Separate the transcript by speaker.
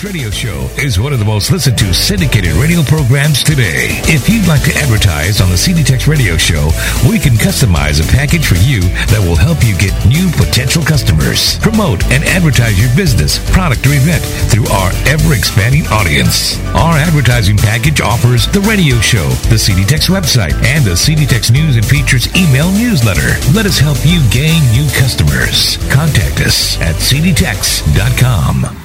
Speaker 1: Tex Radio Show is one of the most listened to syndicated radio programs today. If you'd like to advertise on the CD Tex Radio Show, we can customize a package for you that will help you get new potential customers. Promote and advertise your business, product, or event through our ever-expanding audience. Our advertising package offers the radio show, the CD Tex website, and the CD Tex News and Features email newsletter. Let us help you gain new customers. Contact us at cdtex.com.